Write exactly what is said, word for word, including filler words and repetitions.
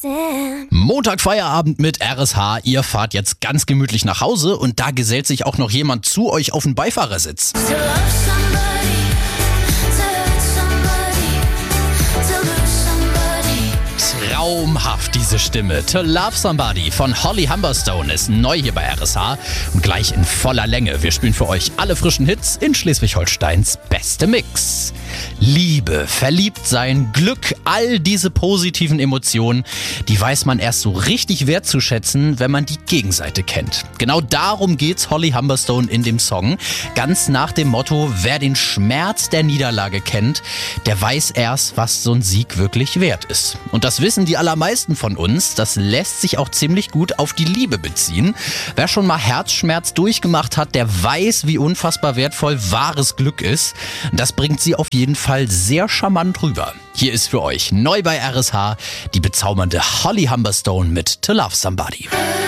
understand. Montag Feierabend mit R S H. Ihr fahrt jetzt ganz gemütlich nach Hause und da gesellt sich auch noch jemand zu euch auf den Beifahrersitz. To love somebody, to hurt somebody, to lose somebody. Traumhaft diese Stimme. To Love Somebody von Holly Humberstone ist neu hier bei R S H und gleich in voller Länge. Wir spielen für euch alle frischen Hits in Schleswig-Holsteins beste Mix. Liebe, Verliebtsein, Glück, all diese positiven Emotionen, die weiß man erst so richtig wertzuschätzen, wenn man die Gegenseite kennt. Genau darum geht's Holly Humberstone in dem Song. Ganz nach dem Motto, wer den Schmerz der Niederlage kennt, der weiß erst, was so ein Sieg wirklich wert ist. Und das wissen die allermeisten von uns. Das lässt sich auch ziemlich gut auf die Liebe beziehen. Wer schon mal Herzschmerz durchgemacht hat, der weiß, wie unfassbar wertvoll wahres Glück ist. Das bringt sie auf jeden Fall sehr charmant rüber. Hier ist für euch neu bei R S H die bezaubernde Holly Humberstone mit To Love Somebody.